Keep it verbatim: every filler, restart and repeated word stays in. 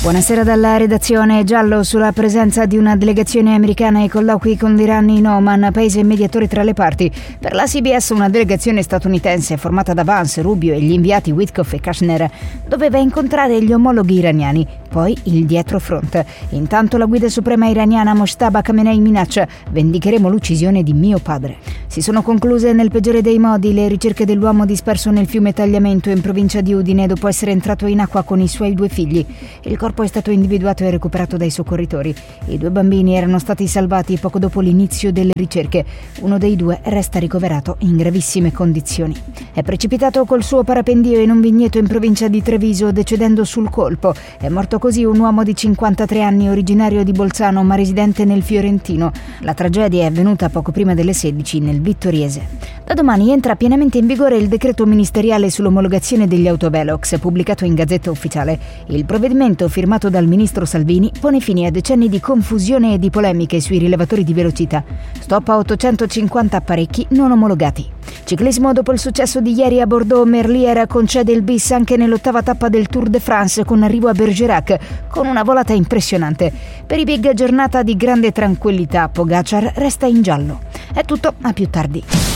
Buonasera dalla redazione. Giallo sulla presenza di una delegazione americana ai colloqui con l'Iran in Oman, paese mediatore tra le parti. Per la C B S una delegazione statunitense formata da Vance, Rubio e gli inviati Witkoff e Kushner doveva incontrare gli omologhi iraniani, poi il dietrofront. Intanto la guida suprema iraniana Mojtaba Khamenei minaccia: vendicheremo l'uccisione di mio padre. Si sono concluse nel peggiore dei modi le ricerche dell'uomo disperso nel fiume Tagliamento in provincia di Udine dopo essere entrato in acqua con i suoi due figli. Il corpo è stato individuato e recuperato dai soccorritori. I due bambini erano stati salvati poco dopo l'inizio delle ricerche. Uno dei due resta ricoverato in gravissime condizioni. È precipitato col suo parapendio in un vigneto in provincia di Treviso, decedendo sul colpo. È morto così un uomo di cinquantatré anni, originario di Bolzano ma residente nel Fiorentino. La tragedia è avvenuta poco prima delle sedici nel Vittoriese. Da domani entra pienamente in vigore il decreto ministeriale sull'omologazione degli autovelox, pubblicato in Gazzetta Ufficiale. Il provvedimento, firmato dal ministro Salvini, pone fine a decenni di confusione e di polemiche sui rilevatori di velocità. Stop a ottocentocinquanta apparecchi non omologati. Ciclismo: dopo il successo di ieri a Bordeaux, Merlier concede il bis anche nell'ottava tappa del Tour de France con arrivo a Bergerac, con una volata impressionante. Per i big, giornata di grande tranquillità, Pogacar resta in giallo. È tutto, a più tardi.